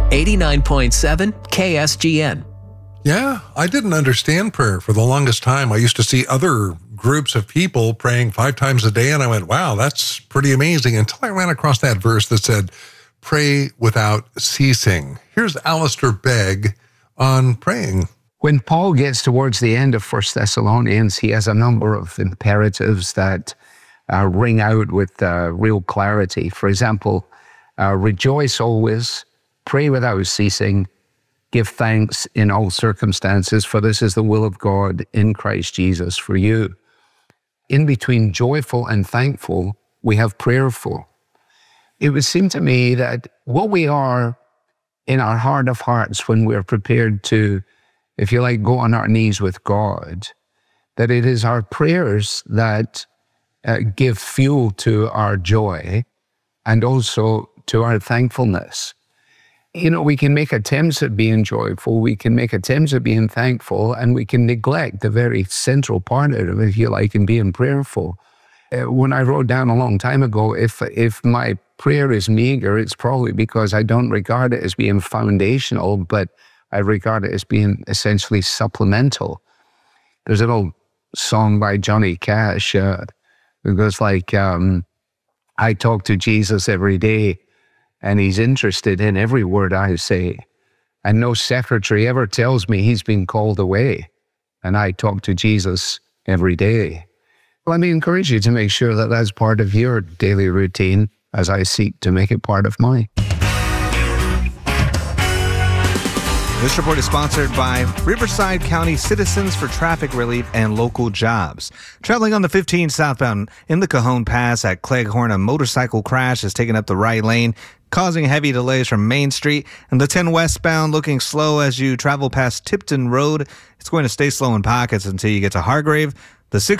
89.7 KSGN. Yeah, I didn't understand prayer for the longest time. I used to see other groups of people praying 5 times a day, and I went, wow, that's pretty amazing, until I ran across that verse that said, pray without ceasing. Here's Alistair Begg on praying. When Paul gets towards the end of 1 Thessalonians, he has a number of imperatives that ring out with real clarity. For example, rejoice always, pray without ceasing, give thanks in all circumstances, for this is the will of God in Christ Jesus for you. In between joyful and thankful, we have prayerful. It would seem to me that what we are in our heart of hearts when we're prepared to, if you like, go on our knees with God, that it is our prayers that give fuel to our joy and also to our thankfulness. You know, we can make attempts at being joyful, we can make attempts at being thankful, and we can neglect the very central part of it, if you like, in being prayerful. When I wrote down a long time ago, if my prayer is meager, it's probably because I don't regard it as being foundational, but I regard it as being essentially supplemental. There's an old song by Johnny Cash that goes like, I talk to Jesus every day, and he's interested in every word I say. And no secretary ever tells me he's been called away. And I talk to Jesus every day. Let me encourage you to make sure that that's part of your daily routine as I seek to make it part of mine. This report is sponsored by Riverside County Citizens for Traffic Relief and Local Jobs. Traveling on the 15 southbound in the Cajon Pass at Cleghorn, a motorcycle crash has taken up the right lane, causing heavy delays from Main Street. And the 10 westbound looking slow as you travel past Tipton Road. It's going to stay slow in pockets until you get to Hargrave. The